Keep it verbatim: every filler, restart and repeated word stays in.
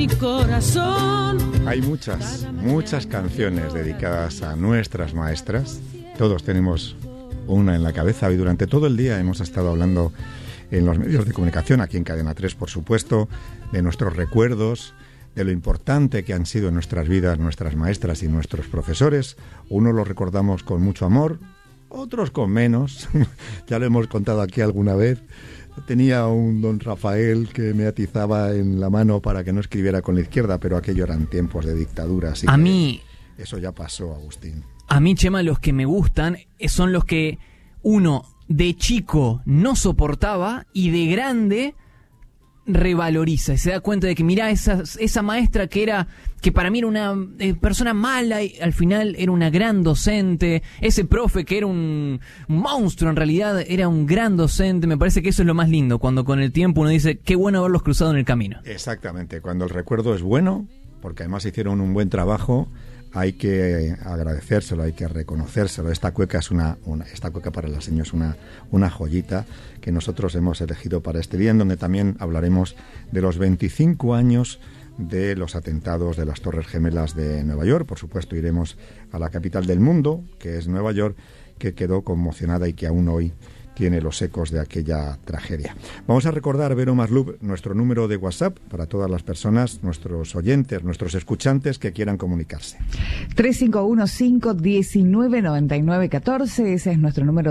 Mi corazón. Hay muchas, muchas canciones dedicadas a nuestras maestras. Todos tenemos una en la cabeza y durante todo el día hemos estado hablando en los medios de comunicación, aquí en Cadena tres, por supuesto, de nuestros recuerdos, de lo importante que han sido en nuestras vidas nuestras maestras y nuestros profesores. Unos los recordamos con mucho amor, otros con menos. Ya lo hemos contado aquí alguna vez. Tenía un don Rafael que me atizaba en la mano para que no escribiera con la izquierda, pero aquello eran tiempos de dictadura. Así a que mí, eso ya pasó, Agustín. A mí, Chema, los que me gustan son los que uno de chico no soportaba y de grande revaloriza y se da cuenta de que mirá, esa, esa maestra que era, que para mí era una eh, persona mala y al final era una gran docente, ese profe que era un, un monstruo en realidad era un gran docente. Me parece que eso es lo más lindo, cuando con el tiempo uno dice qué bueno haberlos cruzado en el camino. Exactamente, cuando el recuerdo es bueno, porque además hicieron un buen trabajo, hay que agradecérselo, hay que reconocérselo. Esta cueca es una, una esta cueca para la señora es una, una joyita que nosotros hemos elegido para este día, en donde también hablaremos de los veinticinco años de los atentados de las Torres Gemelas de Nueva York. Por supuesto, iremos a la capital del mundo, que es Nueva York, que quedó conmocionada y que aún hoy tiene los ecos de aquella tragedia. Vamos a recordar, Vero Maslub, nuestro número de WhatsApp para todas las personas, nuestros oyentes, nuestros escuchantes que quieran comunicarse. tres cinco uno, cinco uno nueve, nueve nueve uno cuatro, ese es nuestro número